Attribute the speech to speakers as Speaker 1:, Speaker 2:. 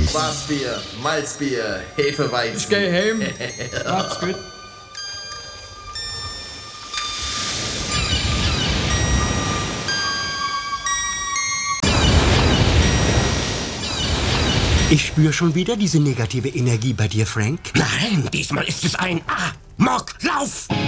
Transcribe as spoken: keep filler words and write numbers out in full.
Speaker 1: Schwarzbier, Malzbier, Hefeweizen.
Speaker 2: Ich geh heim. Macht's gut.
Speaker 3: Ich spüre schon wieder diese negative Energie bei dir, Frank.
Speaker 4: Nein, diesmal ist es ein Amoklauf.